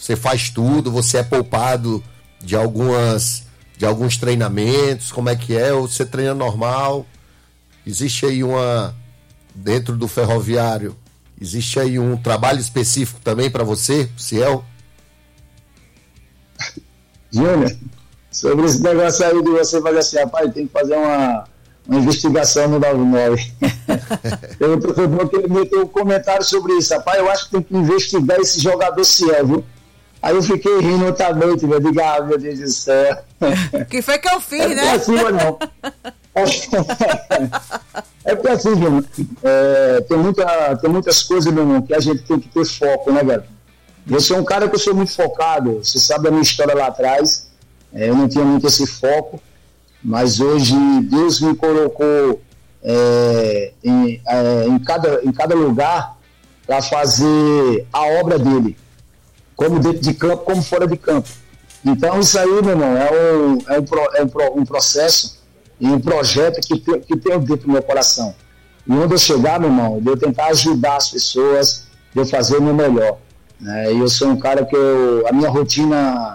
Você faz tudo, você é poupado de alguns treinamentos, como é que é? Ou você treina normal? Existe aí dentro do Ferroviário, existe aí um trabalho específico também para você, Ciel? Júnior, sobre esse negócio aí de você fazer assim, rapaz, tem que fazer uma investigação no 99. Tem um torcedor que meteu um comentário sobre isso, rapaz, eu acho que tem que investigar esse jogador Ciel, viu? Aí eu fiquei rindo outra noite, meu Deus do céu. Que foi que eu fiz, né? Não é assim, não. É porque assim, Júnior, tem muitas coisas, meu irmão, que a gente tem que ter foco, né, velho? Eu sou um cara que eu sou muito focado, você sabe a minha história lá atrás, eu não tinha muito esse foco, mas hoje Deus me colocou em cada lugar para fazer a obra dele, como dentro de campo, como fora de campo. Então isso aí, meu irmão, é um processo e um projeto que tem dentro do meu coração. E onde eu chegar, meu irmão, de eu tentar ajudar as pessoas, de eu fazer o meu melhor. E eu sou um cara que a minha rotina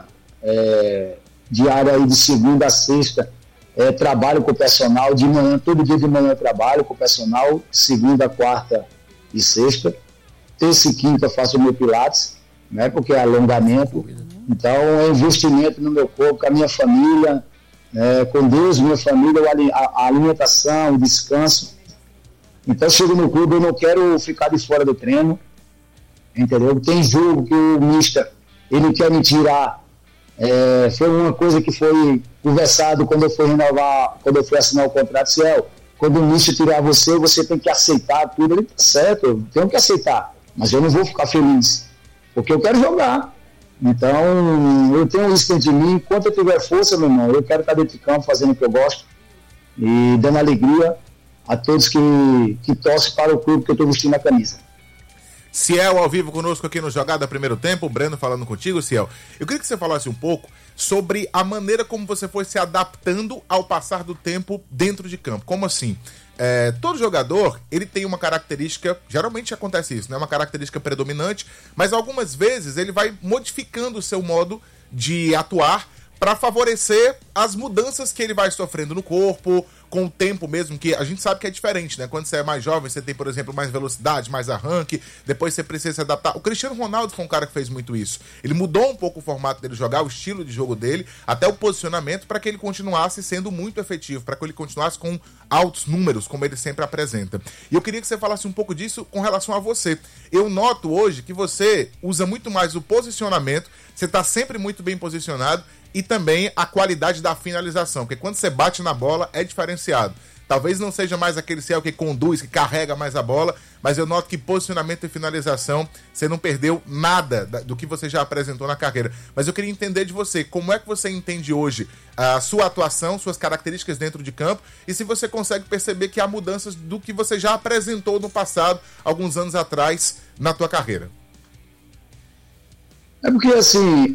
diária aí de segunda a sexta trabalho com o personal, de manhã, todo dia de manhã eu trabalho com o personal, segunda, quarta e sexta. Terça e quinta faço o meu pilates, né, porque é alongamento. Então é investimento no meu corpo, com a minha família, com Deus, minha família, a alimentação, o descanso. Então chego no clube, eu não quero ficar de fora do treino, entendeu? Tem jogo que o mister, ele quer me tirar. Foi uma coisa que foi conversado quando eu fui assinar o contrato. Ciel, quando o mister tirar você tem que aceitar tudo. Ele tá certo, eu tenho que aceitar, mas eu não vou ficar feliz, porque eu quero jogar. Então eu tenho isso dentro de mim. Enquanto eu tiver força, meu irmão, eu quero estar dentro de campo fazendo o que eu gosto e dando alegria a todos que torcem para o clube que eu estou vestindo a camisa. Ciel ao vivo conosco aqui no Jogada Primeiro Tempo, o Breno falando contigo, Ciel. Eu queria que você falasse um pouco sobre a maneira como você foi se adaptando ao passar do tempo dentro de campo. Como assim? Todo jogador, ele tem uma característica, geralmente acontece isso, né? Uma característica predominante, mas algumas vezes ele vai modificando o seu modo de atuar para favorecer as mudanças que ele vai sofrendo no corpo, com o tempo mesmo, que a gente sabe que é diferente, né? Quando você é mais jovem, você tem, por exemplo, mais velocidade, mais arranque, depois você precisa se adaptar. O Cristiano Ronaldo foi um cara que fez muito isso. Ele mudou um pouco o formato dele jogar, o estilo de jogo dele, até o posicionamento, para que ele continuasse sendo muito efetivo, para que ele continuasse com altos números, como ele sempre apresenta. E eu queria que você falasse um pouco disso com relação a você. Eu noto hoje que você usa muito mais o posicionamento, você está sempre muito bem posicionado, e também a qualidade da finalização, porque quando você bate na bola é diferenciado. Talvez não seja mais aquele Ciel que conduz, que carrega mais a bola, mas eu noto que posicionamento e finalização, você não perdeu nada do que você já apresentou na carreira. Mas eu queria entender de você, como é que você entende hoje a sua atuação, suas características dentro de campo, e se você consegue perceber que há mudanças do que você já apresentou no passado, alguns anos atrás, na tua carreira. É porque, assim,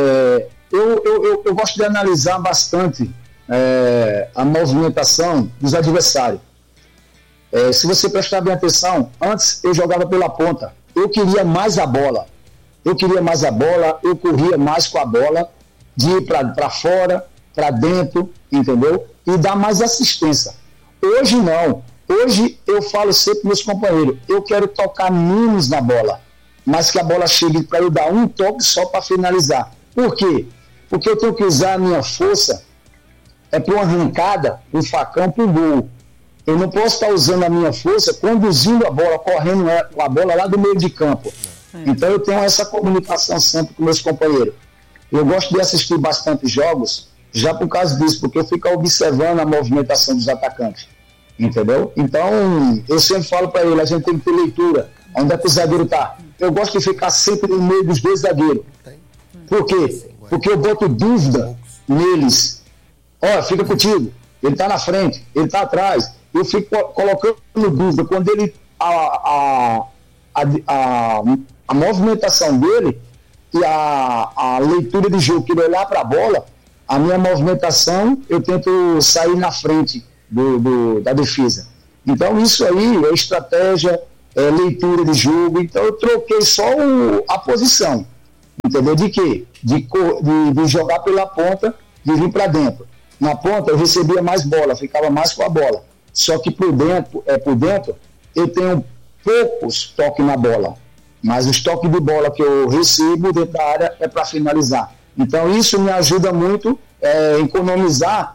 eu gosto de analisar bastante a movimentação dos adversários. Se você prestar bem atenção, antes eu jogava pela ponta, eu queria mais a bola, eu corria mais com a bola, de ir para fora, para dentro, entendeu? E dar mais assistência. Hoje não, hoje eu falo sempre para meus companheiros, eu quero tocar menos na bola, mas que a bola chegue para eu dar um toque só para finalizar. Por quê? Porque eu tenho que usar a minha força para uma arrancada, um facão, para o gol. Eu não posso estar usando a minha força conduzindo a bola, correndo com a bola lá do meio de campo. Então eu tenho essa comunicação sempre com meus companheiros. Eu gosto de assistir bastante jogos, já por causa disso, porque eu fico observando a movimentação dos atacantes. Entendeu? Então, eu sempre falo para ele, a gente tem que ter leitura. Onde é que o zagueiro está? Eu gosto de ficar sempre no meio dos dois zagueiros. Por quê? Porque eu boto dúvida neles. Fica contigo. Ele está na frente, ele está atrás. Eu fico colocando dúvida. Quando ele a movimentação dele e a leitura de jogo, que ele olhar para a bola, a minha movimentação, eu tento sair na frente da defesa. Então isso aí é estratégia, é leitura de jogo. Então eu troquei só a posição. Entendeu? De quê? De jogar pela ponta, de vir para dentro. Na ponta eu recebia mais bola, ficava mais com a bola. Só que por dentro eu tenho poucos toques na bola. Mas os toques de bola que eu recebo dentro da área é para finalizar. Então isso me ajuda muito a economizar,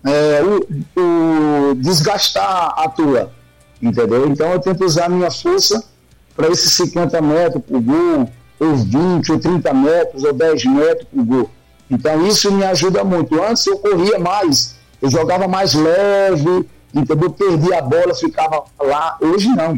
desgastar a tua. Entendeu? Então eu tento usar a minha força para esses 50 metros por gol, ou 20, ou 30 metros, ou 10 metros por gol. Então isso me ajuda muito. Antes eu corria mais, eu jogava mais leve, entendeu? Perdia a bola, ficava lá. Hoje não.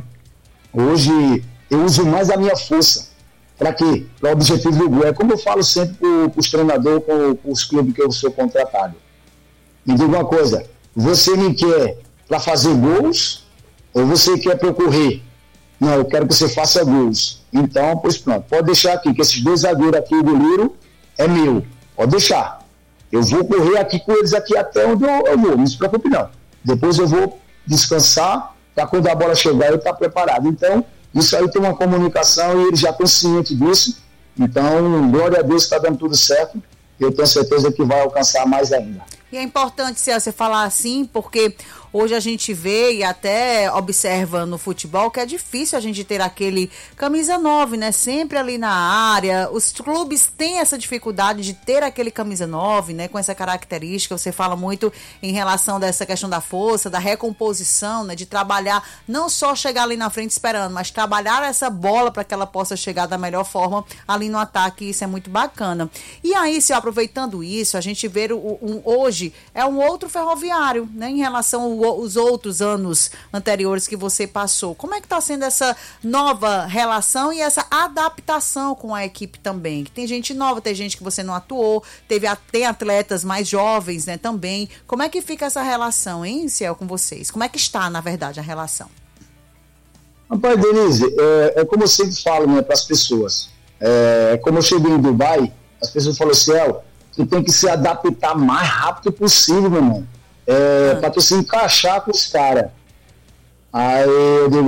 Hoje eu uso mais a minha força. Para quê? Para o objetivo do gol. É como eu falo sempre para os treinadores, para os clubes que eu sou contratado. Me diga uma coisa, você me quer para fazer gols ou você quer para eu correr? Não, eu quero que você faça gols. Então, pois pronto, pode deixar aqui, que esses 2 zagueiros aqui do Liro é meu. Pode deixar. Eu vou correr aqui com eles aqui até onde eu vou, não se preocupe não. Depois eu vou descansar, para quando a bola chegar eu estar preparado. Então, isso aí tem uma comunicação e ele já consciente disso. Então, glória a Deus, está dando tudo certo. Eu tenho certeza que vai alcançar mais ainda. E é importante, Ciel, você falar assim, porque hoje a gente vê e até observa no futebol que é difícil a gente ter aquele camisa 9, né? Sempre ali na área. Os clubes têm essa dificuldade de ter aquele camisa 9, né? Com essa característica. Você fala muito em relação dessa questão da força, da recomposição, né? De trabalhar, não só chegar ali na frente esperando, mas trabalhar essa bola para que ela possa chegar da melhor forma ali no ataque. Isso é muito bacana. E aí, Ciel, aproveitando isso, a gente vê hoje é um outro Ferroviário, né, em relação aos outros anos anteriores que você passou. Como é que está sendo essa nova relação e essa adaptação com a equipe também? Que tem gente nova, tem gente que você não atuou, tem atletas mais jovens, né, também. Como é que fica essa relação, hein, Ciel, com vocês? Como é que está, na verdade, a relação? Rapaz, Denise, é como eu sempre falo, né, para as pessoas. Como eu cheguei em Dubai, as pessoas falam, Ciel, tu tem que se adaptar mais rápido possível, meu irmão. Para tu se encaixar com os caras. Aí eu digo,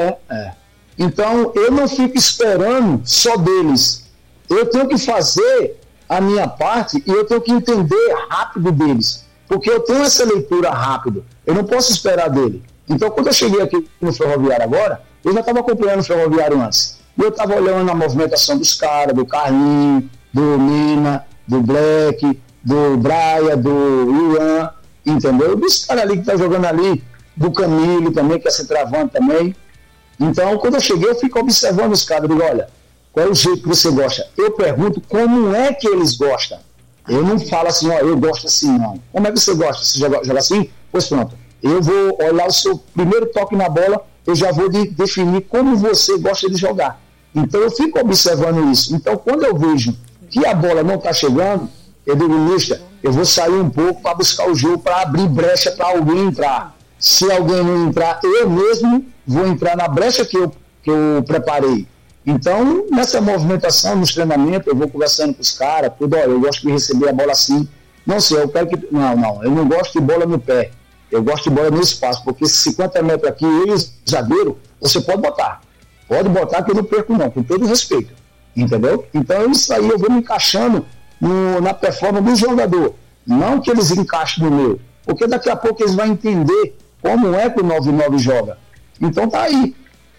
Então, eu não fico esperando só deles. Eu tenho que fazer a minha parte e eu tenho que entender rápido deles. Porque eu tenho essa leitura rápido. Eu não posso esperar dele. Então, quando eu cheguei aqui no Ferroviário agora, eu já estava acompanhando o Ferroviário antes. E eu estava olhando a movimentação dos caras, do Carlinho, do Mina, do Black, do Braia, do Ian, entendeu? Dos caras ali que tá jogando ali, do Camilo também, que é centroavante também. Então, quando eu cheguei, eu fico observando os caras, digo, olha, qual é o jeito que você gosta? Eu pergunto como é que eles gostam. Eu não falo assim, eu gosto assim, não. Como é que você gosta? Você joga assim? Pois pronto. Eu vou olhar o seu primeiro toque na bola, eu já vou definir como você gosta de jogar. Então, eu fico observando isso. Então, quando eu vejo que a bola não está chegando, eu digo, mister, eu vou sair um pouco para buscar o jogo, para abrir brecha para alguém entrar. Se alguém não entrar, eu mesmo vou entrar na brecha que eu preparei. Então, nessa movimentação, nos treinamentos, eu vou conversando com os caras, tudo, olha, eu gosto de receber a bola assim. Não sei, eu quero que... Não, eu não gosto de bola no pé. Eu gosto de bola no espaço, porque 50 metros aqui, eles, zagueiro, você pode botar. Pode botar que eu não perco não, com todo respeito. Entendeu? Então, isso aí eu vou me encaixando na performance do jogador. Não que eles encaixem no meu. Porque daqui a pouco eles vão entender como é que o 9-9 joga. Então tá aí.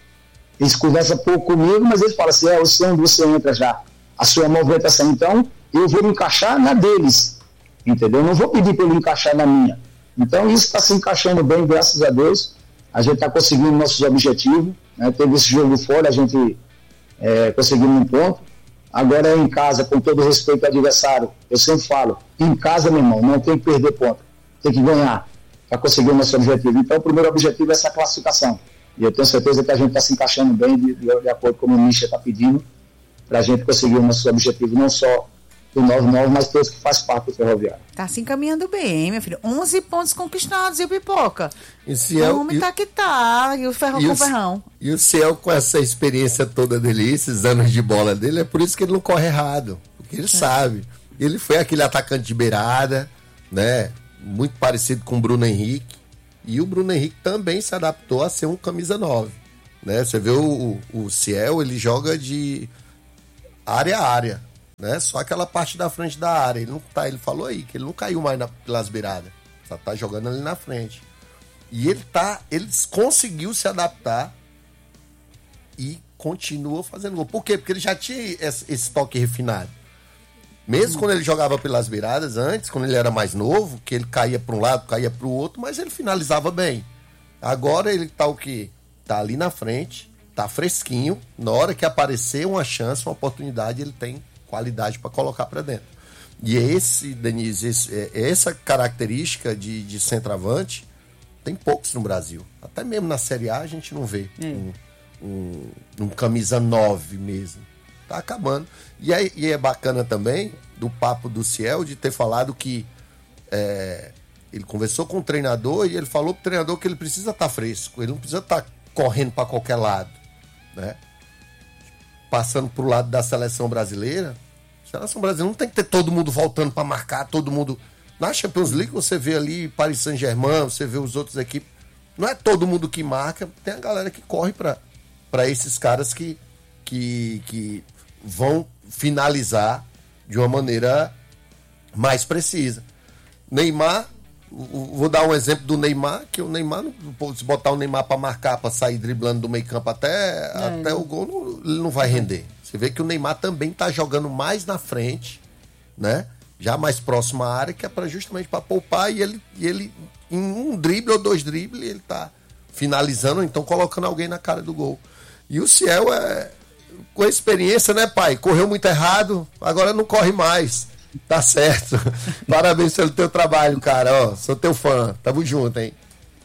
Eles conversam pouco comigo, mas eles falam assim, eu sei onde você entra já. A sua movimentação. Então, eu vou me encaixar na deles. Entendeu? Eu não vou pedir para ele encaixar na minha. Então, isso está se encaixando bem, graças a Deus. A gente está conseguindo nossos objetivos. Né? Teve esse jogo fora, a gente conseguiu um ponto. Agora em casa, com todo respeito ao adversário, eu sempre falo, em casa, meu irmão, não tem que perder ponto. Tem que ganhar para conseguir o nosso objetivo. Então, o primeiro objetivo é essa classificação. E eu tenho certeza que a gente está se encaixando bem, de acordo com o Misha está pedindo, para a gente conseguir o nosso objetivo, não só do 9-9, mas todos que faz parte do Ferroviário. Tá se encaminhando bem, meu filho. 11 pontos conquistados, e o Pipoca? O homem tá que tá, e o Ferrão com o Ferrão. E o Ciel, com essa experiência toda dele, esses anos de bola dele, é por isso que ele não corre errado, porque ele sabe. Ele foi aquele atacante de beirada, né, muito parecido com o Bruno Henrique, e o Bruno Henrique também se adaptou a ser um camisa 9, né? Você vê o Ciel, ele joga de área a área, né? Só aquela parte da frente da área. Ele falou aí que ele não caiu mais pelas beiradas. Só tá jogando ali na frente. E ele conseguiu se adaptar e continua fazendo gol. Por quê? Porque ele já tinha esse toque refinado. Mesmo quando ele jogava pelas beiradas, antes, quando ele era mais novo, que ele caía para um lado, caía para o outro, mas ele finalizava bem. Agora ele tá o quê? Tá ali na frente, tá fresquinho. Na hora que aparecer uma chance, uma oportunidade, ele tem qualidade para colocar para dentro. E Denise, essa característica de centroavante tem poucos no Brasil. Até mesmo na Série A a gente não vê um camisa 9 mesmo. Tá acabando. E é bacana também do papo do Ciel de ter falado que ele conversou com o treinador e ele falou pro treinador que ele precisa estar fresco, ele não precisa estar correndo para qualquer lado, né? Passando pro lado da seleção brasileira, não tem que ter todo mundo voltando para marcar, todo mundo. Na Champions League você vê ali Paris Saint-Germain, você vê os outros equipes, não é todo mundo que marca, tem a galera que corre para esses caras que vão finalizar de uma maneira mais precisa. Neymar, vou dar um exemplo do Neymar, que o Neymar, se botar o Neymar para marcar, para sair driblando do meio campo até o gol, ele não vai render. Você vê que o Neymar também está jogando mais na frente, né? Já mais próximo à área, que é justamente para poupar, e ele em um drible ou dois dribles, ele está finalizando, ou então colocando alguém na cara do gol. E o Ciel com a experiência, né, pai? Correu muito errado, agora não corre mais. Tá certo. Parabéns pelo teu trabalho, cara. Ó, sou teu fã. Tamo junto, hein?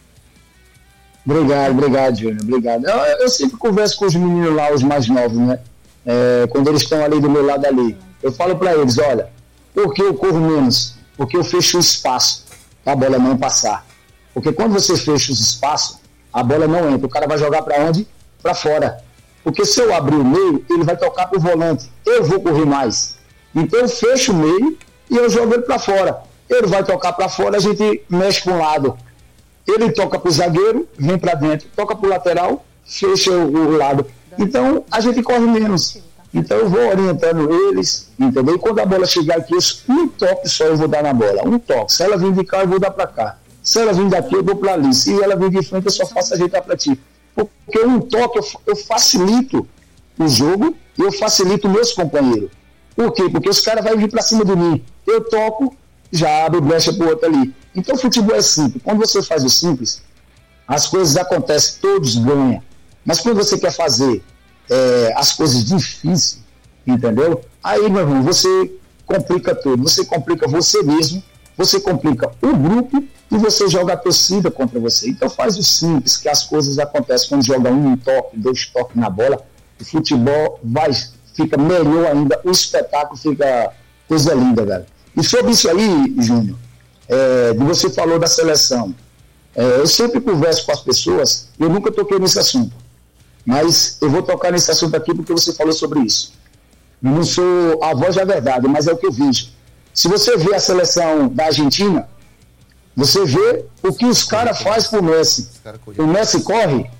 Obrigado, Júnior. Obrigado. Eu sempre converso com os meninos lá, os mais novos, né? Quando eles estão ali do meu lado ali. Eu falo pra eles, olha, por que eu corro menos? Porque eu fecho o espaço pra bola não passar. Porque quando você fecha os espaços, a bola não entra. O cara vai jogar pra onde? Pra fora. Porque se eu abrir o meio, ele vai tocar pro volante. Eu vou correr mais. Então eu fecho o meio e eu jogo ele para fora. Ele vai tocar para fora, a gente mexe para um lado. Ele toca para o zagueiro, vem para dentro. Toca para o lateral, fecha o lado. Então a gente corre menos. Então eu vou orientando eles, entendeu? E quando a bola chegar aqui, um toque só eu vou dar na bola. Um toque. Se ela vir de cá, eu vou dar para cá. Se ela vir daqui, eu dou para ali. Se ela vir de frente, eu só faço ajeitar para ti. Porque um toque eu facilito o jogo e eu facilito meus companheiros. Por quê? Porque os caras vão vir para cima de mim. Eu toco, já abre brecha pro outro ali. Então o futebol é simples. Quando você faz o simples, as coisas acontecem, todos ganham. Mas quando você quer fazer as coisas difíceis, entendeu? Aí, meu irmão, você complica tudo. Você complica você mesmo, você complica o grupo e você joga a torcida contra você. Então faz o simples, que as coisas acontecem. Quando joga um toque, dois toques na bola, o futebol fica melhor ainda, o espetáculo fica coisa linda, velho. E sobre isso aí, Júnior, você falou da seleção. Eu sempre converso com as pessoas, eu nunca toquei nesse assunto, mas eu vou tocar nesse assunto aqui porque você falou sobre isso. Eu não sou a voz da verdade, mas é o que eu vejo. Se você vê a seleção da Argentina, você vê o que os caras fazem pro Messi. O Messi corre?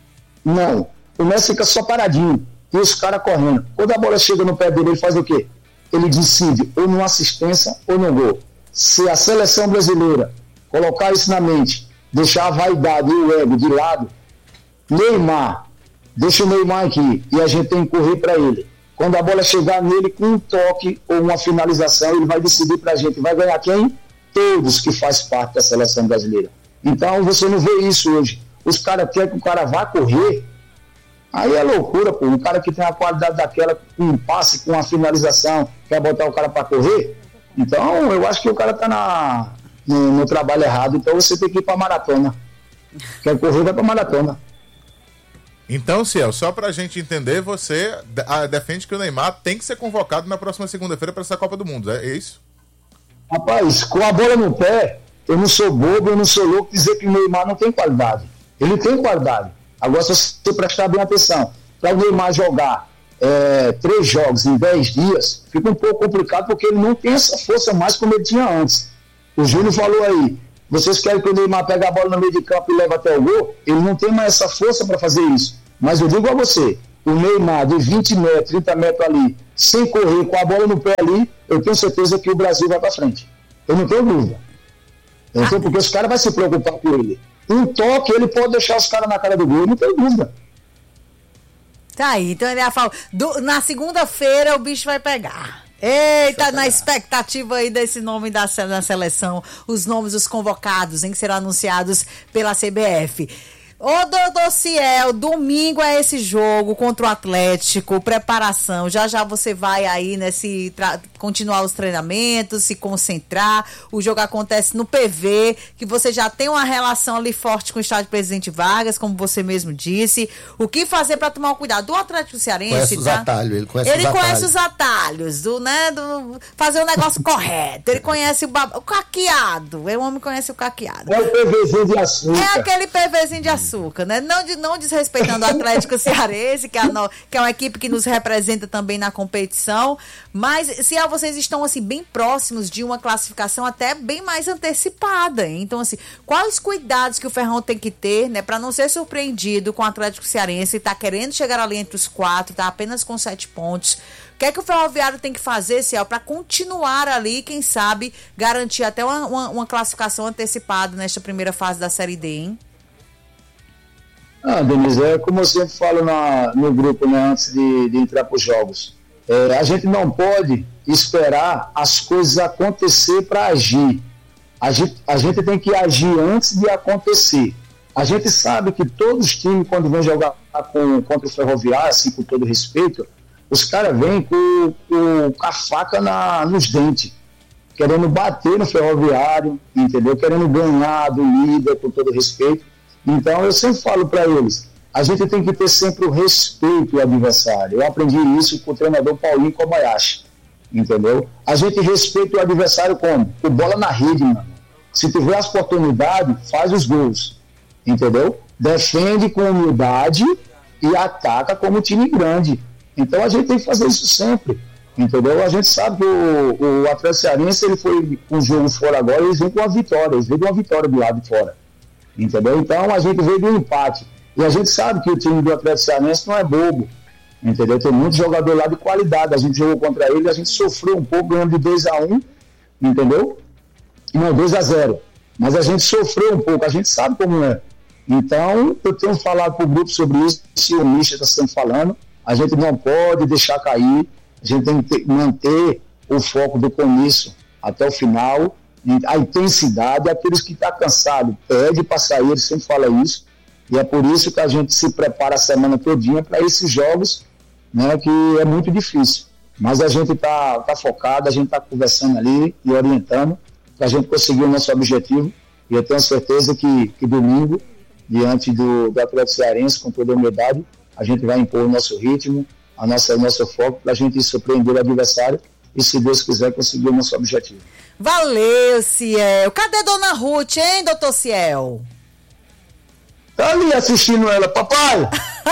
Não. O Messi fica só paradinho. E os caras correndo. Quando a bola chega no pé dele, ele faz o quê? Ele decide ou numa assistência ou no gol. Se a seleção brasileira colocar isso na mente, deixar a vaidade e o ego de lado, Neymar, deixa o Neymar aqui e a gente tem que correr para ele. Quando a bola chegar nele com um toque ou uma finalização, ele vai decidir pra gente. Vai ganhar quem? Todos que fazem parte da seleção brasileira. Então você não vê isso hoje. Os caras querem que o cara vá correr. Aí é loucura, pô. Um cara que tem a qualidade daquela, com um passe, com uma finalização, quer botar o cara para correr. Então, eu acho que o cara tá no trabalho errado. Então, você tem que ir pra maratona. Quer correr, vai pra maratona. Então, Ciel, só pra gente entender, você defende que o Neymar tem que ser convocado na próxima segunda-feira para essa Copa do Mundo, é isso? Rapaz, com a bola no pé, eu não sou bobo, eu não sou louco dizer que o Neymar não tem qualidade. Ele tem qualidade. Agora, se você prestar bem atenção, para o Neymar jogar 3 jogos em 10 dias, fica um pouco complicado porque ele não tem essa força mais como ele tinha antes. O Júnior falou aí, vocês querem que o Neymar pegue a bola no meio de campo e leve até o gol? Ele não tem mais essa força para fazer isso. Mas eu digo a você, o Neymar de 20 metros, 30 metros ali, sem correr, com a bola no pé ali, eu tenho certeza que o Brasil vai para frente. Eu não tenho dúvida. Então, porque os caras vão se preocupar com ele. Um toque, ele pode deixar os caras na cara do gol, não tenho dúvida. Tá aí, então ele ia falar, na segunda-feira o bicho vai pegar. Eita, na expectativa aí desse nome da seleção, os nomes dos convocados, hein, que serão anunciados pela CBF. Ô, Dociel, domingo é esse jogo contra o Atlético, preparação, já você vai aí, né, continuar os treinamentos, se concentrar, o jogo acontece no PV, que você já tem uma relação ali forte com o estádio Presidente Vargas, como você mesmo disse, o que fazer para tomar o cuidado do Atlético Cearense, conhece os atalhos, ele conhece os atalhos, fazer o negócio correto, ele conhece o caqueado, o homem conhece o caqueado. É o PVzinho de açúcar. É aquele PVzinho de açúcar, né? Não desrespeitando o Atlético Cearense, que é uma equipe que nos representa também na competição, mas se vocês estão assim bem próximos de uma classificação até bem mais antecipada, hein? Então assim, quais cuidados que o Ferrão tem que ter, né, para não ser surpreendido com o Atlético Cearense, tá querendo chegar ali entre os 4, tá apenas com 7 pontos. O que é que o Ferroviário tem que fazer, Ciel, para continuar ali, quem sabe, garantir até uma classificação antecipada nesta primeira fase da Série D, hein? Denise, é como eu sempre falo no grupo, né, antes de entrar para os jogos. A gente não pode esperar as coisas acontecer para agir. A gente tem que agir antes de acontecer. A gente sabe que todos os times, quando vão jogar contra o Ferroviário, assim, com todo respeito, os caras vêm com a faca nos dentes, querendo bater no Ferroviário, entendeu? Querendo ganhar do líder, com todo respeito. Então, eu sempre falo para eles, a gente tem que ter sempre o respeito ao adversário. Eu aprendi isso com o treinador Paulinho Kobayashi, entendeu? A gente respeita o adversário como? Com bola na rede, mano. Se tiver as oportunidades, faz os gols, entendeu? Defende com humildade e ataca como time grande. Então, a gente tem que fazer isso sempre, entendeu? A gente sabe que o Atlético Cearense, ele foi com o jogo fora agora, eles vêm com uma vitória, eles vêm com uma vitória do lado de fora. Entendeu? Então a gente veio do empate. E a gente sabe que o time do Atlético Cearense não é bobo. Entendeu? Tem muito jogador lá de qualidade. A gente jogou contra ele, a gente sofreu um pouco, ganhando de 2-1. Entendeu? Não, 2-0. Mas a gente sofreu um pouco, a gente sabe como é. Então, eu tenho falado para o grupo sobre isso, se o Misha está sempre falando, a gente não pode deixar cair, a gente tem que manter o foco do começo até o final. A intensidade, aqueles que estão cansados, pede para sair, ele sempre fala isso, e é por isso que a gente se prepara a semana todinha para esses jogos, né, que é muito difícil, mas a gente está focado, a gente está conversando ali e orientando, para a gente conseguir o nosso objetivo, e eu tenho certeza que domingo, diante do Atlético Cearense, com toda a humildade, a gente vai impor o nosso ritmo, o nosso foco, para a gente surpreender o adversário, e se Deus quiser, conseguir o nosso objetivo. Valeu, Ciel. Cadê Dona Ruth, hein, doutor Ciel? Tá ali assistindo ela, papai.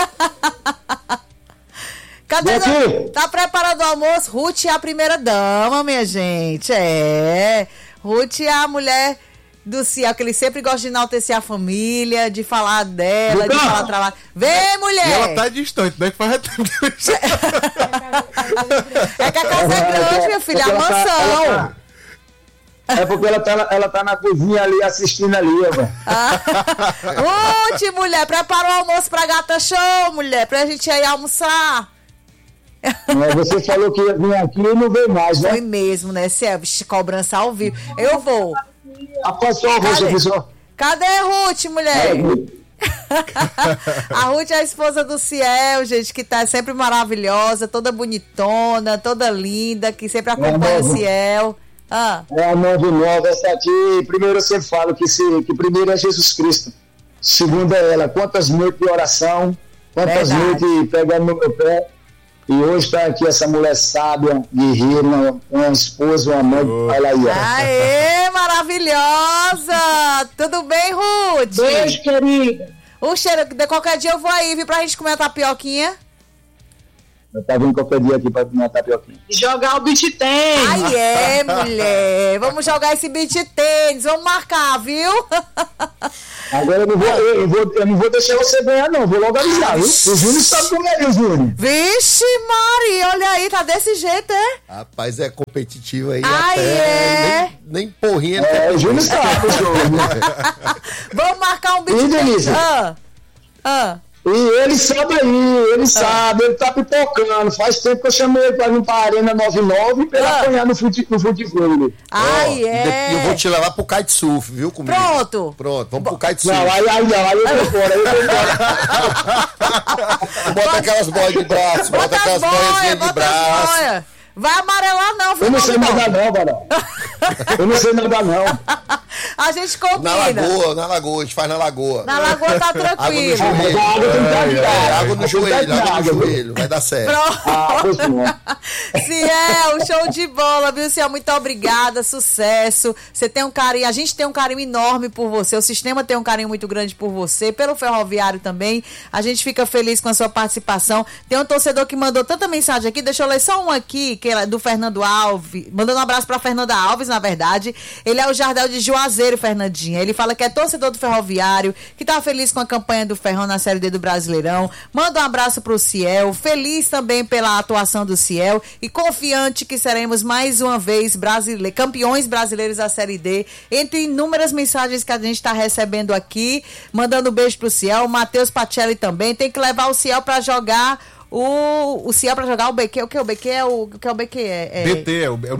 Cadê? Tá preparando o almoço? Ruth é a primeira dama, minha gente. Ruth é a mulher do Ciel, que ele sempre gosta de enaltecer a família, de falar dela, de falar trabalho. Vem, mulher! E ela tá distante, né? Que faz tempo que é que a casa é grande, minha filha, é a mansão. É porque ela tá na cozinha ali, assistindo ali, velho. Ruth, mulher, prepara o almoço pra Gata Show, mulher, pra gente ir almoçar. Você falou que ia vir aqui e não veio mais, né? Foi mesmo, né, Ciel? Cobrança ao vivo. Eu vou. Cadê a Ruth, mulher? A Ruth é a esposa do Ciel, gente, que tá sempre maravilhosa, toda bonitona, toda linda, que sempre acompanha o Ciel. É a nova, essa aqui. Primeiro eu sempre falo que primeiro é Jesus Cristo, segundo é ela. Quantas noites de oração, quantas noites pegando no meu pé. E hoje está aqui essa mulher sábia, guerreira, uma esposa, uma mãe. Olha aí, ó. Aê, maravilhosa! Tudo bem, Ruth? Beijo, querida. O cheiro, de qualquer dia eu vou aí, vir pra gente comer a tapioquinha. Eu tá vindo qualquer dia aqui pra comer a tapioquinha. E jogar o beach tênis. Mulher. Vamos jogar esse beach tênis, vamos marcar, viu? Agora eu não vou deixar você ganhar, não. Vou logo avisar, viu? O Júnior sabe como é, Júnior. Vixe, Maria, olha aí, tá desse jeito, é? Rapaz, é competitivo aí. Ai, até nem porrinha. O Júnior sabe o jogo. Vamos marcar um beat E, Denise? E ele sabe, ele tá pipocando. Faz tempo que eu chamei ele pra vir pra Arena 99 pra ele apanhar no futebol. É. E eu vou te levar pro kitesurf, viu? Comigo. Pronto, vamos pro kitesurf. Não, aí eu tô fora, Bota aquelas boias de braço, bota aquelas boias de braço. Vai amarelar não, viu? Eu não sei nadar não, Barão. Eu não sei nadar não. A gente combina. Na lagoa, a gente faz na lagoa. Na lagoa tá tranquilo. Água no joelho, vai dar certo. Ciel, show de bola, viu, Ciel? Muito obrigada, sucesso. Você tem um carinho, a gente tem um carinho enorme por você, o sistema tem um carinho muito grande por você, pelo Ferroviário também. A gente fica feliz com a sua participação. Tem um torcedor que mandou tanta mensagem aqui, deixa eu ler só um aqui, que é do Fernando Alves, mandando um abraço pra Fernanda Alves, na verdade. Ele é o Jardel de Juazeiro, Fernandinha. Ele fala que é torcedor do Ferroviário, que tá feliz com a campanha do Ferrão na Série D do Brasileirão. Manda um abraço pro Ciel, feliz também pela atuação do Ciel e confiante que seremos mais uma vez campeões brasileiros da Série D. Entre inúmeras mensagens que a gente tá recebendo aqui, mandando um beijo pro Ciel. O Matheus Pacelli também. Tem que levar o Ciel pra jogar o Ciel pra jogar o BQ. O que é o BQ? O que é o BQ? BT, é o beach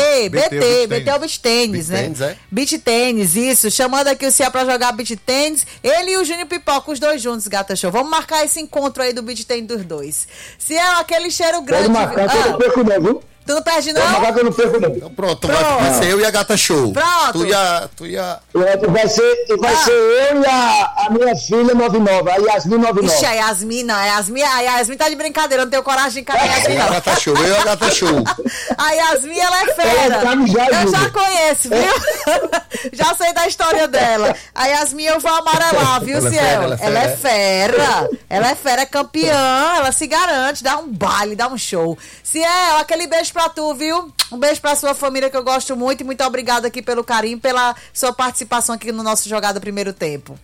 BT é o beach tênis, né? Beach tênis, isso. Chamando aqui o Ciel pra jogar beach tênis. Ele e o Júnior Pipoca, os dois juntos, Gata Show. Vamos marcar esse encontro aí do beach tênis dos dois. Ciel, aquele cheiro grande. Pode marcar, que eu não perco não, viu? Tu não perde, não? Pode marcar que eu não perco não. Então pronto. Vai ser eu e a Gata Show. Pronto. Tu ia... Pronto, vai ser eu e a minha filha 99, a Yasmin 99. Ixi, a Yasmin não. A Yasmin tá de brincadeira, eu não tenho coragem de encarar a Yasmin, não. A Gata Show, eu e a Gata Show. A Yasmin, ela é fera. Eu já conheço, viu? Já sei da história dela. A Yasmin eu vou amarelar, viu, Ciel? Ela é fera. Ela é fera, é campeã, ela se garante, dá um baile, dá um show. Ciel, aquele beijo pra tu, viu? Um beijo pra sua família que eu gosto muito e muito obrigada aqui pelo carinho, pela sua participação aqui no nosso Jogada Primeiro Tempo.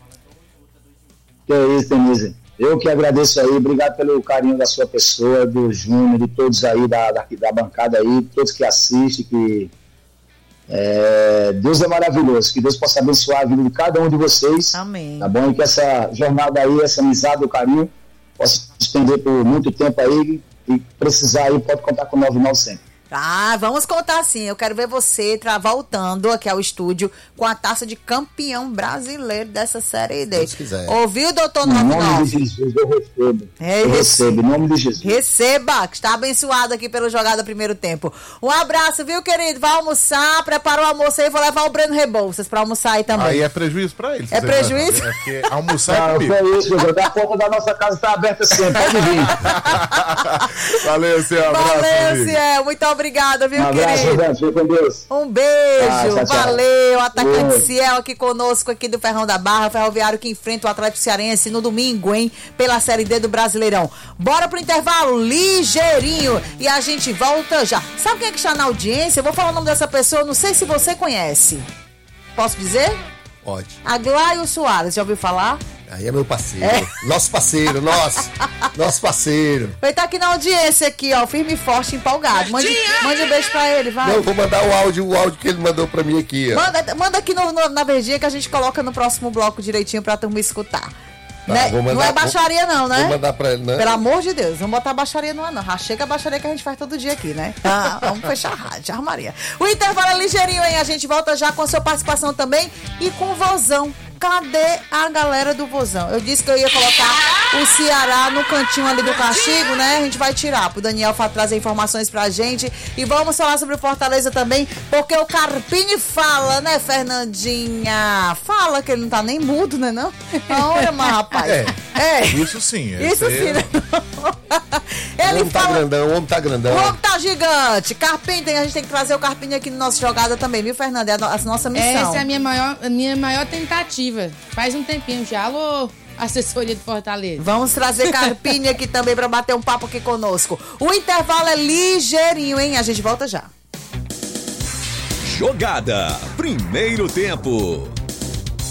Que é isso, Denise. Eu que agradeço aí, obrigado pelo carinho da sua pessoa, do Júnior, de todos aí da bancada aí, todos que assistem, que Deus é maravilhoso, que Deus possa abençoar a vida de cada um de vocês. Amém. Tá bom? E que essa jornada aí, essa amizade, o carinho, possa se estender por muito tempo aí. E precisar aí, pode contar com o 99 sempre. Vamos contar sim. Eu quero ver você voltando aqui ao estúdio com a taça de campeão brasileiro dessa Série D. Se quiser. Ouviu, doutor 99? Em nome de 99? Jesus, eu recebo. Eu recebo, em nome de Jesus. Receba, que está abençoado aqui pelo Jogada Primeiro Tempo. Um abraço, viu, querido? Vai almoçar, prepara o almoço aí, vou levar o Breno Rebouças pra almoçar aí também. Aí é prejuízo pra ele. É prejuízo? É porque almoçar é comigo. Foi isso, meu. A porta da nossa casa tá aberta sempre, pode vir. Valeu, Ciel. Valeu, Ciel. Muito obrigada, viu, querido? Fica com Deus. Um beijo, tchau, tchau. valeu. Atacante Ciel aqui conosco, aqui do Ferrão da Barra, Ferroviário que enfrenta o Atlético Cearense no domingo, hein? Pela Série D do Brasileirão. Bora pro intervalo, ligeirinho. E a gente volta já. Sabe quem é que está na audiência? Eu vou falar o nome dessa pessoa, não sei se você conhece. Posso dizer? Pode. Aglaio Soares, já ouviu falar? Aí é meu parceiro. Nosso parceiro, nosso parceiro. Ele tá aqui na audiência, aqui, ó, firme e forte, empolgado. Mande um beijo pra ele, vai. Não, eu vou mandar o áudio que ele mandou pra mim aqui, ó. Manda aqui na verdinha que a gente coloca no próximo bloco direitinho pra turma escutar. Tá, né? mandar, não é baixaria não, né? Vou mandar pra ele, né? Pelo amor de Deus, não botar baixaria não, não. Já chega a baixaria que a gente faz todo dia aqui, né? Vamos fechar a rádio, armaria. O intervalo é ligeirinho, hein? A gente volta já com a sua participação também e com o Vozão. Cadê a galera do Vozão? Eu disse que eu ia colocar o Ceará no cantinho ali do castigo, né? A gente vai tirar pro Daniel trazer informações pra gente. E vamos falar sobre o Fortaleza também, porque o Carpini fala, né, Fernandinha? Fala que ele não tá nem mudo, né, não? Olha, mas rapaz. Isso sim. Isso sim, né? Ele o homem tá grandão, o homem tá grandão. O homem tá gigante. Carpini, a gente tem que trazer o Carpini aqui no nosso Jogada também, viu, Fernanda? É a nossa missão. Essa é a minha maior tentativa. Faz um tempinho já. Alô, assessoria do Fortaleza. Vamos trazer Carpini aqui também pra bater um papo aqui conosco. O intervalo é ligeirinho, hein? A gente volta já. Jogada Primeiro Tempo.